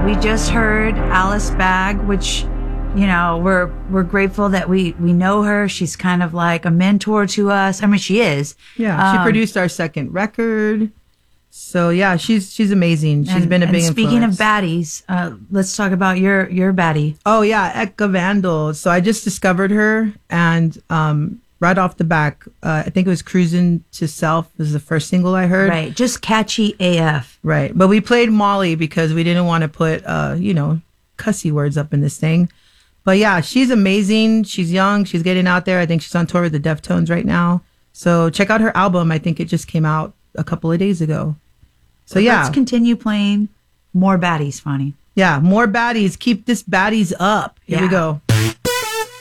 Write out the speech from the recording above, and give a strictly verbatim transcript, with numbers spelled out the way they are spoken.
We just heard Alice Bag, which, you know, we're we're grateful that we we know her. She's kind of like a mentor to us. I mean, she is. Yeah, she Um, produced our second record. So yeah, she's she's amazing. She's and, been a and big speaking influence. of baddies, uh, let's talk about your your baddie. Oh yeah, Eka Vandal. So I just discovered her, and um, right off the back, uh, I think it was "Cruising to Self" was the first single I heard. Right, just catchy A F. Right, but we played Molly because we didn't want to put uh, you know, cussy words up in this thing. But yeah, she's amazing. She's young. She's getting out there. I think she's on tour with the Deftones right now. So check out her album. I think it just came out a couple of days ago. So yeah, Let's continue playing more baddies, Fonny. yeah, more baddies. Keep this baddies up. Here we Yeah. go.